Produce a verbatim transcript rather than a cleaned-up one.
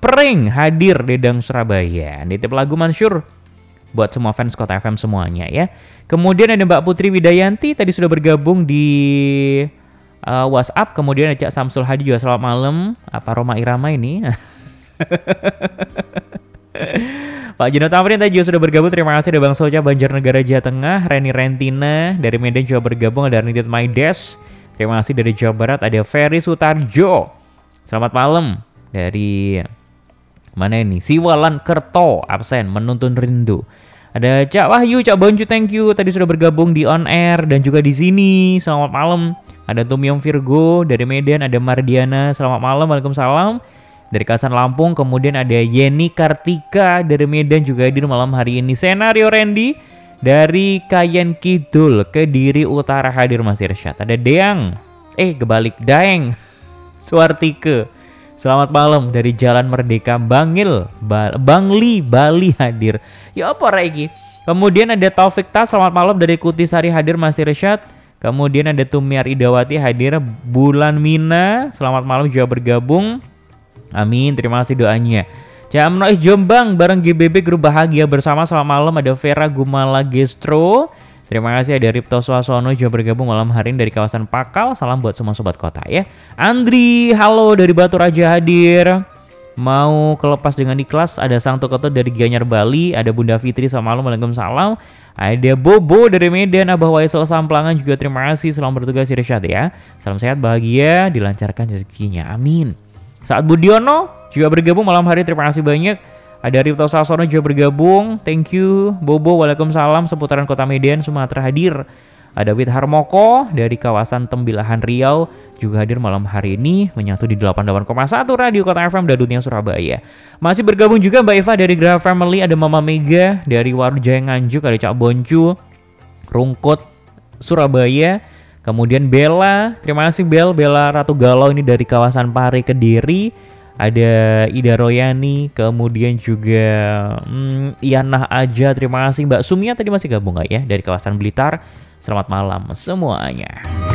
Pring hadir Dedang Surabaya. Nitip lagu Mansur buat semua fans Kota F M semuanya ya. Kemudian ada Mbak Putri Widayanti tadi sudah bergabung di uh, WhatsApp. Kemudian ada Cak Samsul Hadi juga selamat malam. Apa Roma Irama ini? Pak Jino Tamrin tadi juga sudah bergabung. Terima kasih ada Bang Soja Banjarnegara Jawa Tengah. Reni Rentina dari Medan juga bergabung. Ada Arnidit Maides. Terima kasih dari Jawa Barat. Ada Ferry Sutarjo. Selamat malam dari mana ini? Siwalan Kerto absen menuntun rindu. Ada Cak Wahyu, Cak Bonju, thank you. Tadi sudah bergabung di on air dan juga di sini. Selamat malam. Ada Tumyong Virgo dari Medan. Ada Mardiana. Selamat malam. Waalaikumsalam. Dari Kasan Lampung. Kemudian ada Yeni Kartika dari Medan juga hadir malam hari ini. Senario Randy dari Kayen Kidul Kediri Utara hadir Mas Irsyad. Ada Deang. Eh kebalik Daeng. Suartike. Selamat malam dari Jalan Merdeka Bangil, ba- Bangli, Bali hadir. Ya apa lagi? Kemudian ada Taufik Tas, selamat malam dari Kutisari hadir Mas Irsyad. Kemudian ada Tumiar Idawati hadir. Bulan Mina, selamat malam juga bergabung. Amin, terima kasih doanya. Jam Nois Jombang bareng G B B Grup Bahagia bersama selamat malam. Ada Vera Gumala Gestro. Terima kasih ada Ripto Swasono juga bergabung malam hari ini dari kawasan Pakal. Salam buat semua sobat kota ya. Andri, halo dari Batu Raja hadir. Mau kelepas dengan ikhlas. Ada Sang Tokoto dari Gianyar Bali. Ada Bunda Fitri, selamat malam, waalaikumsalam. Ada Bobo dari Medan. Abah Waisel Samplangan juga terima kasih. Selamat bertugas Irsyad ya. Salam sehat, bahagia, dilancarkan rezekinya. Amin. Saat Budiono juga bergabung malam hari, terima kasih banyak. Ada Ripto Sasono juga bergabung. Thank you. Bobo, waalaikumsalam. Seputaran Kota Medan, Sumatera hadir. Ada Wit Harmoko dari kawasan Tembilahan Riau juga hadir malam hari ini. Menyatu di delapan puluh delapan koma satu Radio Kota F M Dadunia Surabaya. Masih bergabung juga Mbak Eva dari Graf Family. Ada Mama Mega dari Warujaya Nganjuk. Ada Cak Boncu, Rungkut, Surabaya. Kemudian Bella. Terima kasih Bel. Bella Ratu Galau ini dari kawasan Pare Kediri. Ada Ida Royani, kemudian juga hmm, Ianah Aja, terima kasih Mbak Sumia tadi masih gabung nggak ya dari kawasan Blitar. Selamat malam semuanya.